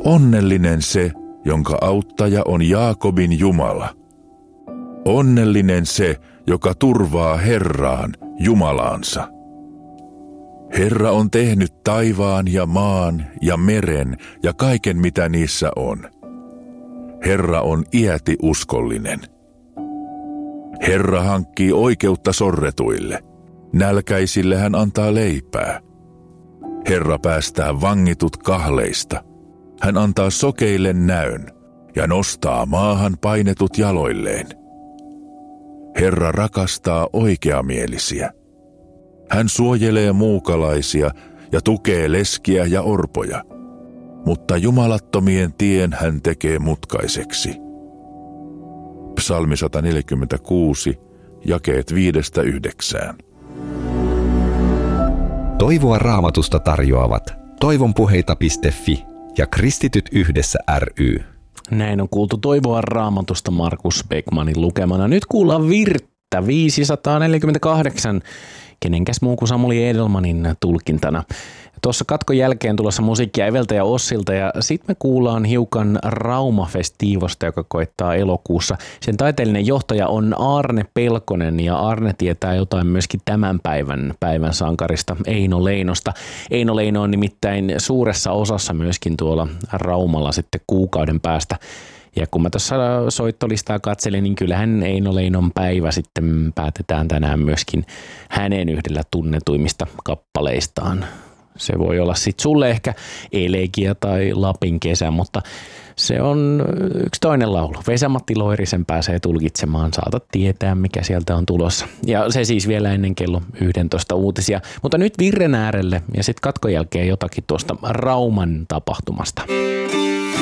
Onnellinen se, jonka auttaja on Jaakobin Jumala. Onnellinen se, joka turvaa Herraan, Jumalaansa. Herra on tehnyt taivaan ja maan ja meren ja kaiken, mitä niissä on. Herra on iäti uskollinen. Herra hankkii oikeutta sorretuille. Nälkäisille hän antaa leipää. Herra päästää vangitut kahleista. Hän antaa sokeille näön ja nostaa maahan painetut jaloilleen. Herra rakastaa oikeamielisiä. Hän suojelee muukalaisia ja tukee leskiä ja orpoja, mutta jumalattomien tien hän tekee mutkaiseksi. Psalmi 146, jakeet 5-9. Toivoa Raamatusta tarjoavat toivonpuheita.fi ja Kristityt yhdessä ry. Näin on kuultu Toivoa Raamatusta Markus Beckmanin lukemana. Nyt kuullaan Virttä 548, kenenkäs muu kuin Samuli Edelmanin tulkintana. Tuossa katkon jälkeen tulossa musiikkia Eveltä ja Ossilta ja sitten me kuullaan hiukan Rauma-festiivosta, joka koittaa elokuussa. Sen taiteellinen johtaja on Aarne Pelkonen ja Aarne tietää jotain myöskin tämän päivän sankarista Eino Leinosta. Eino Leino on nimittäin suuressa osassa myöskin tuolla Raumalla sitten kuukauden päästä. Ja kun mä tuossa soittolistaa katselin, niin kyllähän Eino Leinon päivä sitten päätetään tänään myöskin hänen yhdellä tunnetuimmista kappaleistaan. Se voi olla sitten sulle ehkä Elegia tai Lapin kesä, mutta se on yksi toinen laulu. Vesa-Matti Loirisen pääsee tulkitsemaan, saatat tietää mikä sieltä on tulossa. Ja se siis vielä ennen kello 11 uutisia. Mutta nyt virren äärelle ja sitten katkon jälkeen jotakin tuosta Rauman tapahtumasta.